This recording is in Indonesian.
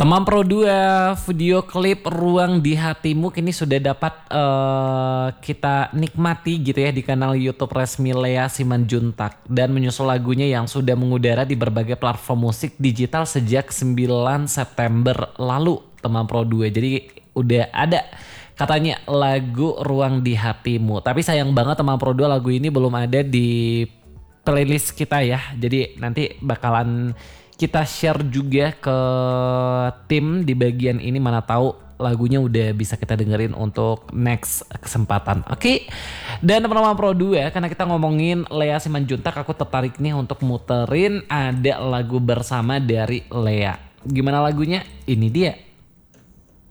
Teman Pro 2 video klip Ruang di Hatimu kini sudah dapat kita nikmati gitu ya di kanal YouTube resmi Lea Simanjuntak dan menyusul lagunya yang sudah mengudara di berbagai platform musik digital sejak 9 September lalu teman Pro 2. Jadi udah ada katanya lagu Ruang di Hatimu. Tapi sayang banget teman Pro 2 lagu ini belum ada di playlist kita ya. Jadi nanti bakalan kita share juga ke tim di bagian ini, mana tahu lagunya udah bisa kita dengerin untuk next kesempatan. Oke. Dan teman-teman Pro 2 karena kita ngomongin Lea Simanjuntak, aku tertarik nih untuk muterin ada lagu bersama dari Lea. Gimana lagunya? Ini dia.